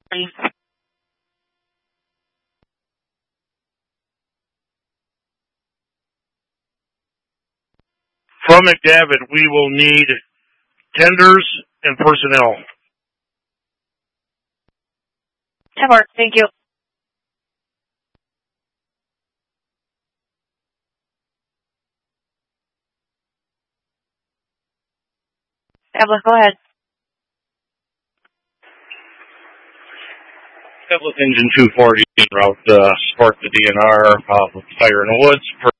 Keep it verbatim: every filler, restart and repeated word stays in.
From McDavid, we will need tenders and personnel. ten more, thank you. Evelyn, go ahead. Evelyn Engine two forty route uh, spark the D N R off of Fire in the Woods.